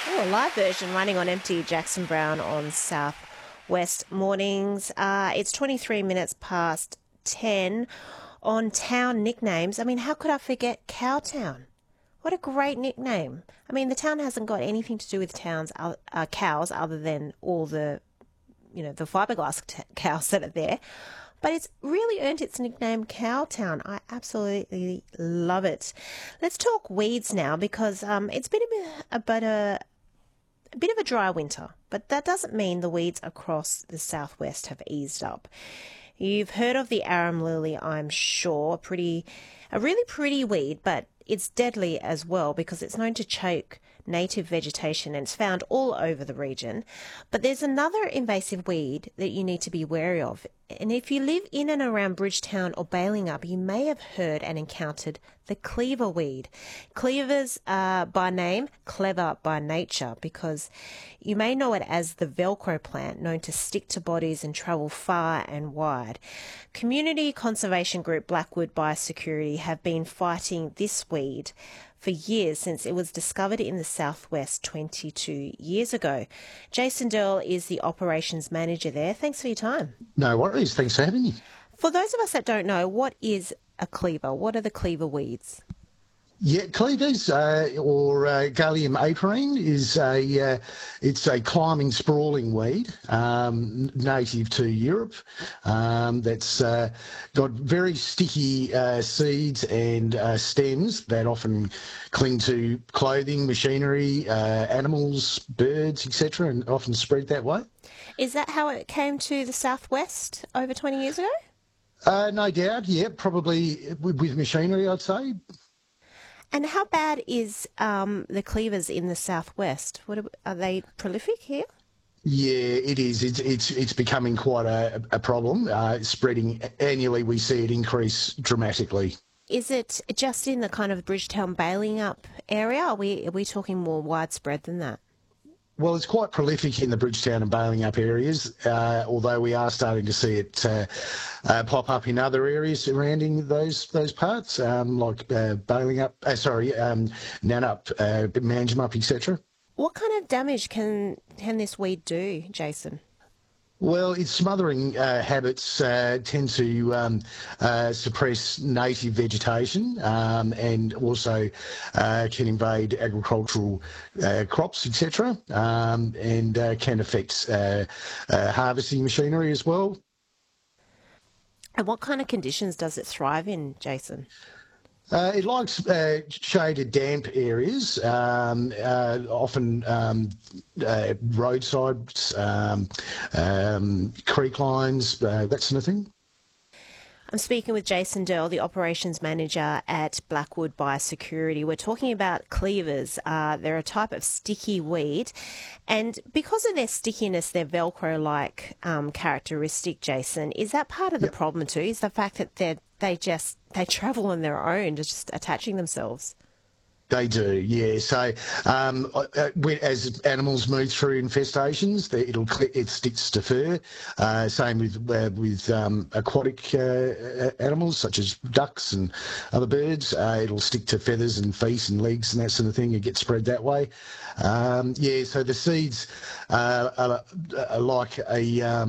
Oh, a live version running on empty Jackson Brown on South West mornings. It's 23 minutes past 10 on town nicknames. I mean, how could I forget Cowtown? What a great nickname. I mean, the town hasn't got anything to do with cows other than all the, the fiberglass cows that are there. But it's really earned its nickname Cowtown. I absolutely love it. Let's talk weeds now because it's been a bit of a dry winter, but that doesn't mean the weeds across the southwest have eased up. You've heard of the arum lily, I'm sure. A really pretty weed, but it's deadly as well because it's known to choke native vegetation and it's found all over the region. But there's another invasive weed that you need to be wary of. And if you live in and around Bridgetown or Balingup, you may have heard and encountered the cleaver weed. Cleavers are by name, clever by nature, because you may know it as the Velcro plant, known to stick to bodies and travel far and wide. Community conservation group Blackwood Biosecurity have been fighting this weed for years since it was discovered in the southwest 22 years ago. Jason Durl is the operations manager there. Thanks for your time. No worries. Thanks for having me. For those of us that don't know, what is a cleaver? What are the cleaver weeds? Yeah, cleavers or Galium apiarine it's a climbing, sprawling weed native to Europe. That's got very sticky seeds and stems that often cling to clothing, machinery, animals, birds, etc., and often spread that way. Is that how it came to the southwest over 20 years ago? No doubt. Yeah, probably with machinery, I'd say. And how bad is the cleavers in the southwest? Are they prolific here? Yeah, it is. It's becoming quite a problem. Spreading annually, we see it increase dramatically. Is it just in the kind of Bridgetown Balingup area? Are we talking more widespread than that? Well, it's quite prolific in the Bridgetown and Balingup areas, although we are starting to see it pop up in other areas surrounding those parts, like Balingup, Nannup, Manjimup, etc. What kind of damage can this weed do, Jason? Well, its smothering habits tend to suppress native vegetation and also can invade agricultural crops, etc., and can affect harvesting machinery as well. And what kind of conditions does it thrive in, Jason? It likes shaded, damp areas, often roadsides, creek lines, that sort of thing. I'm speaking with Jason Durl, the operations manager at Blackwood Biosecurity. We're talking about cleavers. They're a type of sticky weed. And because of their stickiness, their Velcro-like characteristic, Jason, is that part of the problem too? Is the fact that they travel on their own, just attaching themselves? They do, yeah. So as animals move through infestations, it sticks to fur. Same with aquatic animals such as ducks and other birds. It'll stick to feathers and feet and legs and that sort of thing and get spread that way. So the seeds are like a